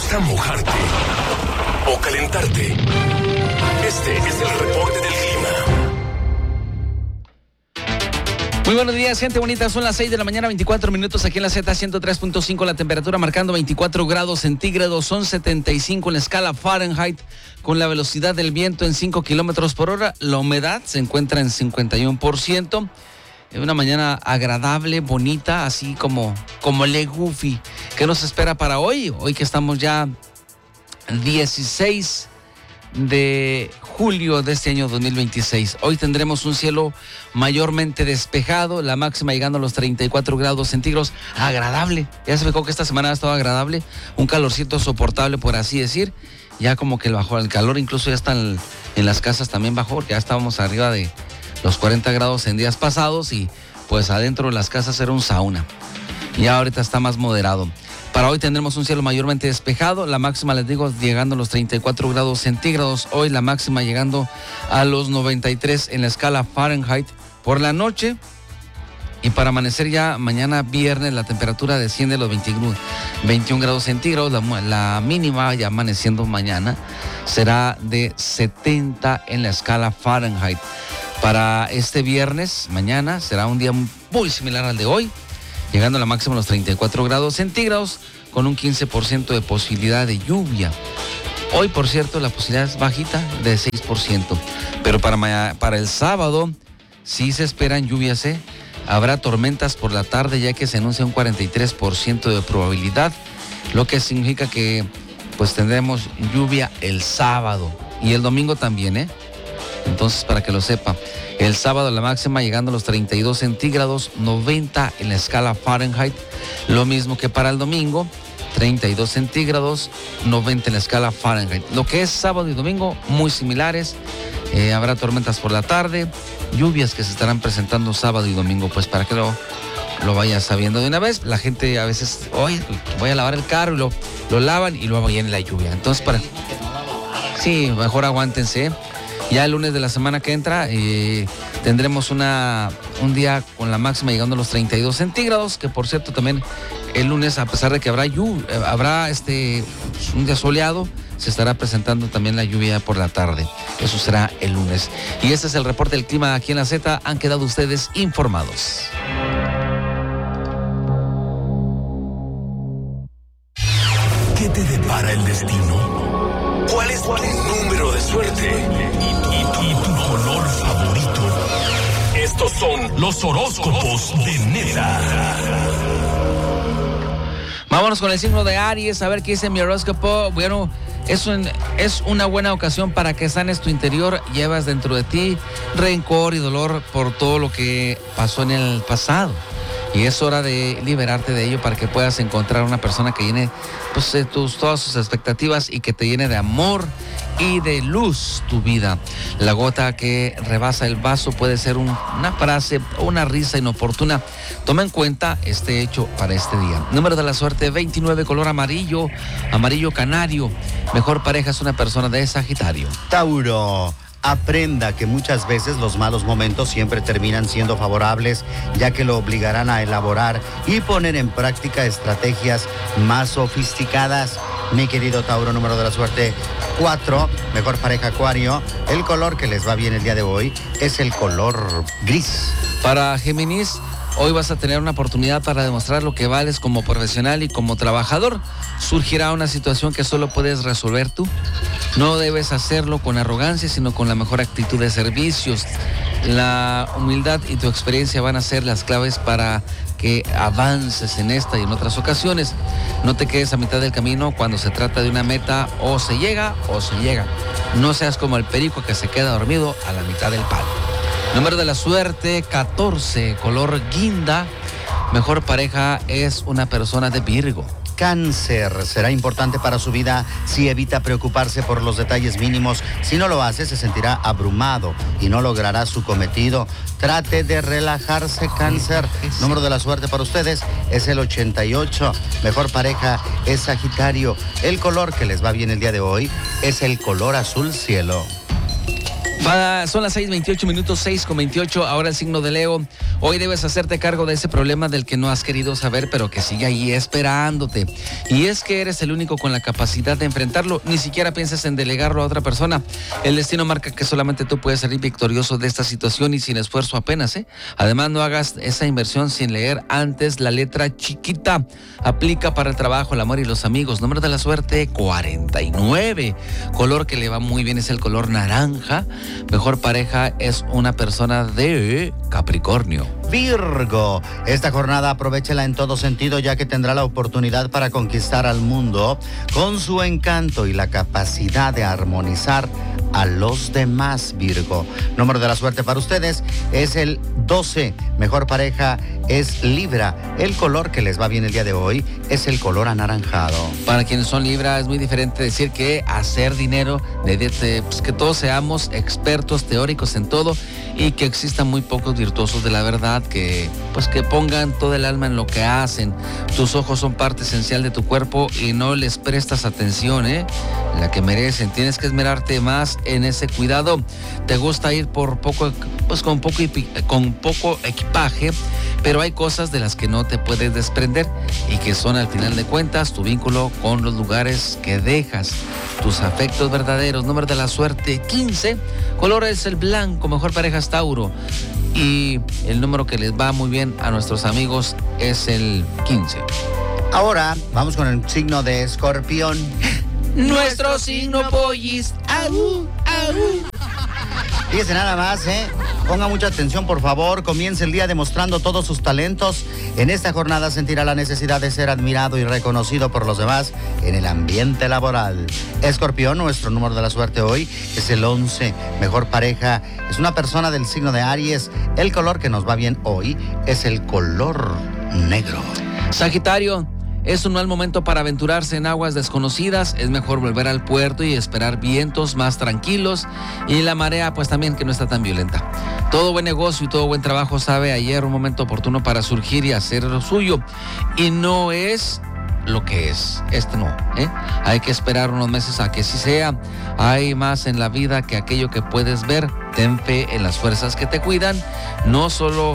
gusta mojarte o calentarte? Este es el reporte del clima. Muy buenos días, gente bonita. Son las 6 de la mañana, 24 minutos aquí en la Z103.5. La temperatura marcando 24 grados centígrados. Son 75 en la escala Fahrenheit. Con la velocidad del viento en 5 kilómetros por hora. La humedad se encuentra en 51%. Una mañana agradable, bonita, así como Le Goofy. ¿Qué nos espera para hoy? Hoy que estamos ya 16 de julio de este año 2026. Hoy tendremos un cielo mayormente despejado, la máxima llegando a los 34 grados centígrados. Agradable. Ya se fijó que esta semana ha estado agradable. Un calorcito soportable, por así decir. Ya como que bajó el calor, incluso ya están en las casas también bajó, ya estábamos arriba de los 40 grados en días pasados y pues adentro de las casas era un sauna. Ya ahorita está más moderado. Para hoy tendremos un cielo mayormente despejado, la máxima, les digo, llegando a los 34 grados centígrados. Hoy la máxima llegando a los 93 en la escala Fahrenheit por la noche. Y para amanecer ya mañana viernes la temperatura desciende a los 21 grados centígrados. La mínima ya amaneciendo mañana será de 70 en la escala Fahrenheit. Para este viernes, mañana, será un día muy similar al de hoy, llegando a la máxima a los 34 grados centígrados, con un 15% de posibilidad de lluvia. Hoy, por cierto, la posibilidad es bajita, de 6%. Pero para el sábado, sí se esperan lluvias, Habrá tormentas por la tarde, ya que se anuncia un 43% de probabilidad, lo que significa que pues tendremos lluvia el sábado y el domingo también, Entonces, para que lo sepa, el sábado la máxima llegando a los 32 centígrados, 90 en la escala Fahrenheit. Lo mismo que para el domingo, 32 centígrados, 90 en la escala Fahrenheit. Lo que es sábado y domingo, muy similares. Habrá tormentas por la tarde, lluvias que se estarán presentando sábado y domingo, pues para que lo vayas sabiendo de una vez. La gente a veces, oye, voy a lavar el carro y lo lavan y luego viene la lluvia. Entonces, sí, mejor aguántense. Ya el lunes de la semana que entra tendremos un día con la máxima llegando a los 32 centígrados, que por cierto también el lunes, a pesar de que habrá un día soleado, se estará presentando también la lluvia por la tarde. Eso será el lunes. Y este es el reporte del clima aquí en la Z. Han quedado ustedes informados. ¿Qué te depara el destino? ¿Cuál es tu número de suerte? ¿Y tu color favorito? Estos son los horóscopos de Neta. Vámonos con el signo de Aries, a ver qué dice mi horóscopo. Bueno, es una buena ocasión para que sanes tu interior. Llevas dentro de ti rencor y dolor por todo lo que pasó en el pasado. Y es hora de liberarte de ello para que puedas encontrar una persona que llene pues, todas sus expectativas y que te llene de amor y de luz tu vida. La gota que rebasa el vaso puede ser una frase o una risa inoportuna. Toma en cuenta este hecho para este día. Número de la suerte 29, color amarillo, amarillo canario. Mejor pareja es una persona de Sagitario. Tauro. Aprenda que muchas veces los malos momentos siempre terminan siendo favorables, ya que lo obligarán a elaborar y poner en práctica estrategias más sofisticadas. Mi querido Tauro, número de la suerte 4, mejor pareja Acuario. El color que les va bien el día de hoy es el color gris. Para Géminis, hoy vas a tener una oportunidad para demostrar lo que vales como profesional y como trabajador. Surgirá una situación que solo puedes resolver tú. No debes hacerlo con arrogancia, sino con la mejor actitud de servicios. La humildad y tu experiencia van a ser las claves para que avances en esta y en otras ocasiones. No te quedes a mitad del camino cuando se trata de una meta, o se llega o se llega. No seas como el perico que se queda dormido a la mitad del palo. Número de la suerte 14, color guinda. Mejor pareja es una persona de Virgo. Cáncer, será importante para su vida si evita preocuparse por los detalles mínimos. Si no lo hace, se sentirá abrumado y no logrará su cometido. Trate de relajarse, Cáncer. Número de la suerte para ustedes es el 88. Mejor pareja es Sagitario. El color que les va bien el día de hoy es el color azul cielo. Son las 6:28 minutos, 6:28. Ahora el signo de Leo. Hoy debes hacerte cargo de ese problema del que no has querido saber, pero que sigue ahí esperándote. Y es que eres el único con la capacidad de enfrentarlo. Ni siquiera pienses en delegarlo a otra persona. El destino marca que solamente tú puedes salir victorioso de esta situación y sin esfuerzo apenas, ¿eh? Además, no hagas esa inversión sin leer antes la letra chiquita. Aplica para el trabajo, el amor y los amigos. Número de la suerte, 49. Color que le va muy bien es el color naranja. Mejor pareja es una persona de Capricornio. Virgo, esta jornada aprovéchela en todo sentido, ya que tendrá la oportunidad para conquistar al mundo con su encanto y la capacidad de armonizar a los demás, Virgo. Número de la suerte para ustedes es el 12. Mejor pareja es Libra. El color que les va bien el día de hoy es el color anaranjado. Para quienes son Libra es muy diferente decir que hacer dinero, pues que todos seamos expertos teóricos en todo y que existan muy pocos virtuosos de la verdad que pongan todo el alma en lo que hacen. Tus ojos son parte esencial de tu cuerpo y no les prestas atención, la que merecen. Tienes que esmerarte más en ese cuidado. Te gusta ir con poco equipaje, pero hay cosas de las que no te puedes desprender y que son al final de cuentas tu vínculo con los lugares que dejas, tus afectos verdaderos. Número de la suerte, 15. Color es el blanco. Mejor pareja es Tauro. Y el número que les va muy bien a nuestros amigos es el 15. Ahora vamos con el signo de Escorpión. Nuestro signo pollis. ¡Aú, aú! Fíjese nada más, Ponga mucha atención, por favor. Comience el día demostrando todos sus talentos. En esta jornada sentirá la necesidad de ser admirado y reconocido por los demás en el ambiente laboral. Escorpión, nuestro número de la suerte hoy es el 11. Mejor pareja es una persona del signo de Aries. El color que nos va bien hoy es el color negro. Sagitario. Es un mal momento para aventurarse en aguas desconocidas. Es mejor volver al puerto y esperar vientos más tranquilos. Y la marea, pues también que no está tan violenta. Todo buen negocio y todo buen trabajo sabe ayer un momento oportuno para surgir y hacer lo suyo. Y no es lo que es. No, Hay que esperar unos meses a que sí sea. Hay más en la vida que aquello que puedes ver. Ten fe en las fuerzas que te cuidan. No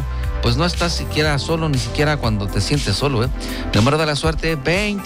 estás siquiera solo, ni siquiera cuando te sientes solo, Número de la suerte,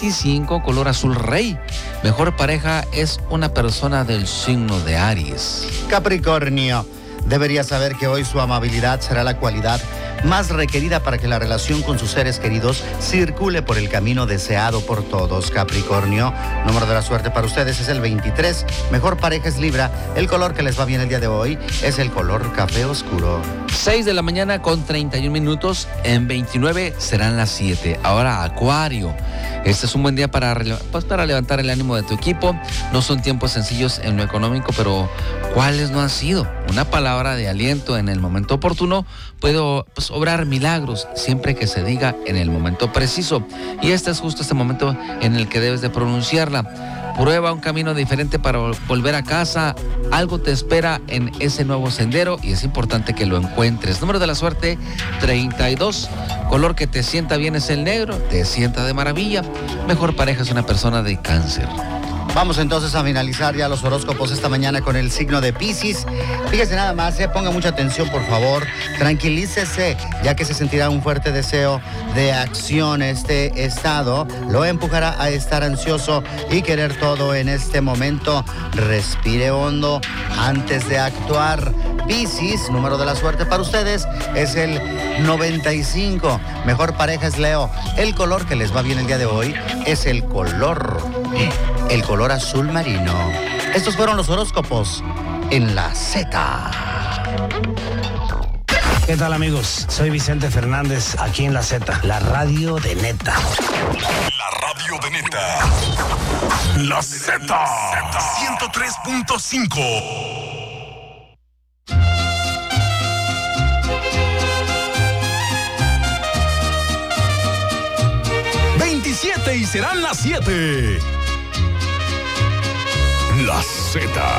25, color azul rey. Mejor pareja es una persona del signo de Aries. Capricornio, debería saber que hoy su amabilidad será la cualidad más requerida para que la relación con sus seres queridos circule por el camino deseado por todos. Capricornio, número de la suerte para ustedes es el 23. Mejor pareja es Libra. El color que les va bien el día de hoy es el color café oscuro. 6 de la mañana con 31 minutos. En 29 serán las 7. Ahora Acuario. Este es un buen día para levantar el ánimo de tu equipo. No son tiempos sencillos en lo económico, pero ¿cuáles no han sido? Una palabra de aliento en el momento oportuno puede obrar milagros siempre que se diga en el momento preciso. Y este es justo este momento en el que debes de pronunciarla. Prueba un camino diferente para volver a casa. Algo te espera en ese nuevo sendero y es importante que lo encuentres. Número de la suerte, 32. Color que te sienta bien es el negro. Te sienta de maravilla. Mejor pareja es una persona de Cáncer. Vamos entonces a finalizar ya los horóscopos esta mañana con el signo de Piscis. Fíjese nada más, ponga mucha atención, por favor. Tranquilícese, ya que se sentirá un fuerte deseo de acción. Este estado lo empujará a estar ansioso y querer todo en este momento. Respire hondo antes de actuar. Piscis, número de la suerte para ustedes es el 95. Mejor pareja es Leo. El color que les va bien el día de hoy es el color azul marino. Estos fueron los horóscopos en la Z. ¿Qué tal, amigos? Soy Vicente Fernández, aquí en la Z, la radio de neta. La radio de neta. La Z. 103.5. 27 y serán las 7. La Z.